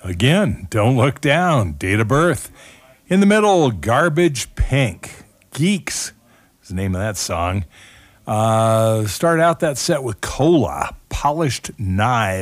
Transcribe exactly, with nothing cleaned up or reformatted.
Again, Don't Look Down, Date of Birth. In the middle, Garbage Pink, Geeks is the name of that song. Uh, started out that set with Cola, Polished Knives.